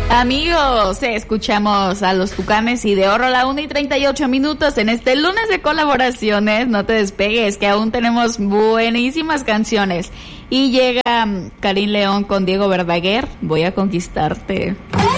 Amigos, escuchamos a los Tucanes y de Oro a la 1:38 en este lunes de colaboraciones. No te despegues, que aún tenemos buenísimas canciones. Y llega Karim León con Diego Verdaguer, Voy a conquistarte.